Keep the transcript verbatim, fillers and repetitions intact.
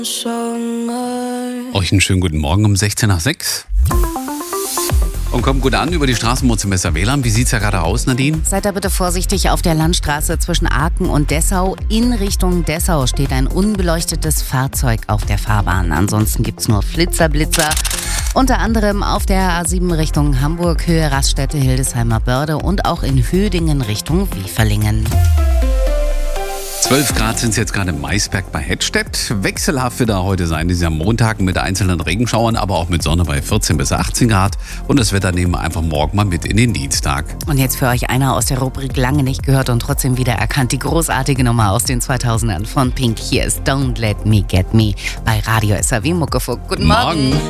Euch einen schönen guten Morgen um sechzehn nach sechs. Und kommt gut an über die Straßen zum W L A N. Wie sieht's ja gerade aus, Nadine? Seid da bitte vorsichtig auf der Landstraße zwischen Aachen und Dessau. In Richtung Dessau steht ein unbeleuchtetes Fahrzeug auf der Fahrbahn. Ansonsten gibt's nur Flitzer-Blitzer. Unter anderem auf der A sieben Richtung Hamburg, Höhe Raststätte Hildesheimer Börde und auch in Hüdingen Richtung Wieferlingen. zwölf Grad sind es jetzt gerade im Maisberg bei Hettstedt. Wechselhaft wird da heute sein, dieser Montag mit einzelnen Regenschauern, aber auch mit Sonne bei vierzehn bis achtzehn Grad. Und das Wetter nehmen wir einfach morgen mal mit in den Dienstag. Und jetzt für euch einer aus der Rubrik lange nicht gehört und trotzdem wieder erkannt, die großartige Nummer aus den zweitausendern von Pink. Hier ist Don't Let Me Get Me bei Radio S R W Muckefuck. Guten Morgen. Morgen.